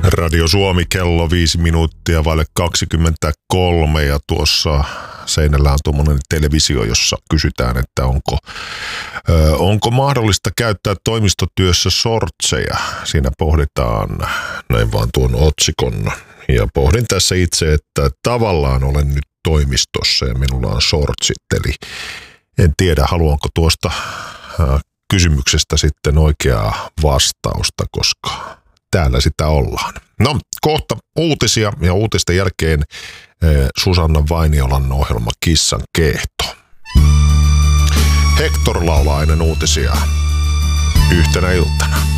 Radio Suomi kello 5 minuuttia vaille 23 ja tuossa seinällä on tuommoinen televisio, jossa kysytään, että onko mahdollista käyttää toimistotyössä sortseja. Siinä pohditaan näin vaan tuon otsikon ja pohdin tässä itse, että tavallaan olen nyt toimistossa ja minulla on sortsit, eli en tiedä haluanko tuosta kysymyksestä sitten oikeaa vastausta, koska täällä sitä ollaan. No, kohta uutisia ja uutisten jälkeen Susanna Vainiolan ohjelma Kissan keehto. Hector laulaa ennen uutisia yhtenä iltana.